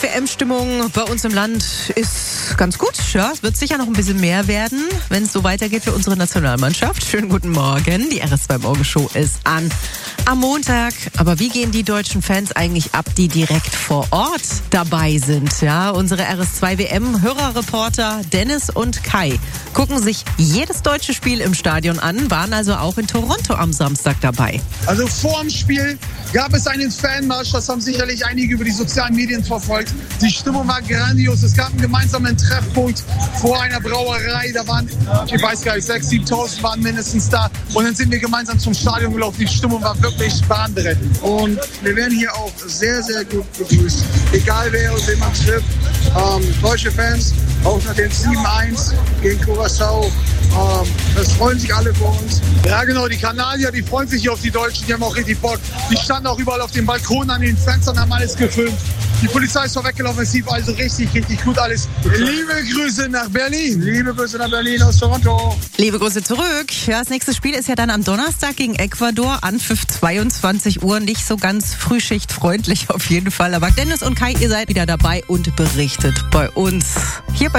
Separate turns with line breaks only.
WM-Stimmung bei uns im Land ist ganz gut. Ja, es wird sicher noch ein bisschen mehr werden, wenn es so weitergeht für unsere Nationalmannschaft. Schönen guten Morgen. Die RS2 Morgenshow ist an am Montag. Aber wie gehen die deutschen Fans eigentlich ab, die direkt vor Ort dabei sind? Ja, unsere RS2 WM-Hörerreporter Dennis und Kai gucken sich jedes deutsche Spiel im Stadion an, waren also auch in Toronto am Samstag dabei.
Also vor dem Spiel gab es einen Fanmarsch, das haben sicherlich einige über die sozialen Medien verfolgt. Die Stimmung war grandios. Es gab einen gemeinsamen Treffpunkt vor einer Brauerei. Da waren, ich weiß gar nicht, 6.000, 7.000 waren mindestens da. Und dann sind wir gemeinsam zum Stadion gelaufen. Die Stimmung war wirklich bahnbrechend. Und wir werden hier auch sehr, sehr gut begrüßt. Egal wer und wen man trifft. Deutsche Fans, auch nach dem 7-1 gegen Curaçao. Das freuen sich alle vor uns. Ja genau, die Kanadier, die freuen sich hier auf die Deutschen, die haben auch richtig Bock. Die standen auch überall auf dem Balkon an den Fenstern, haben alles gefilmt. Die Polizei ist vorweggelaufen, es lief also richtig gut alles. Liebe Grüße nach Berlin. Liebe Grüße nach Berlin aus Toronto.
Liebe Grüße zurück. Ja, das nächste Spiel ist ja dann am Donnerstag gegen Ecuador, Anpfiff 22 Uhr. Nicht so ganz frühschichtfreundlich auf jeden Fall. Aber Dennis und Kai, ihr seid wieder dabei und berichtet bei uns. Hier bei